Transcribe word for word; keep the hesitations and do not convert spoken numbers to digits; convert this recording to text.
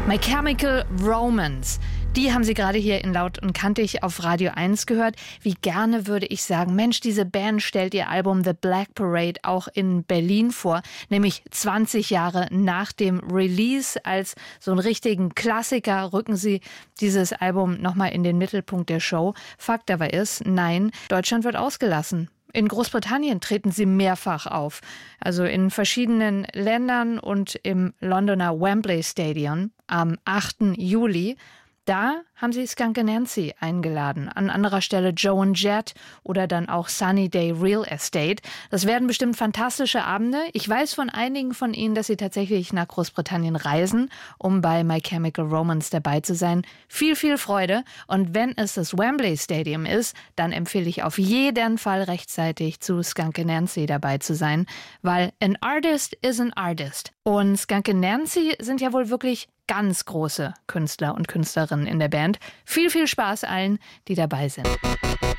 My Chemical Romance. Die haben Sie gerade hier in Laut und Kantig auf Radio eins gehört. Wie gerne würde ich sagen, Mensch, diese Band stellt ihr Album The Black Parade auch in Berlin vor, nämlich zwanzig Jahre nach dem Release. Als so einen richtigen Klassiker rücken sie dieses Album nochmal in den Mittelpunkt der Show. Fakt aber ist, nein, Deutschland wird ausgelassen. In Großbritannien treten sie mehrfach auf, also in verschiedenen Ländern und im Londoner Wembley Stadium am achten Juli. Da haben sie Skunk Anansie eingeladen, an anderer Stelle Joan Jett oder dann auch Sunny Day Real Estate. Das werden bestimmt fantastische Abende. Ich weiß von einigen von ihnen, dass sie tatsächlich nach Großbritannien reisen, um bei My Chemical Romance dabei zu sein. Viel, viel Freude. Und wenn es das Wembley Stadium ist, dann empfehle ich auf jeden Fall rechtzeitig zu Skunk Anansie dabei zu sein, weil an artist is an artist. Und Skunk Anansie sind ja wohl wirklich ganz große Künstler und Künstlerinnen in der Band. Viel, viel Spaß allen, die dabei sind.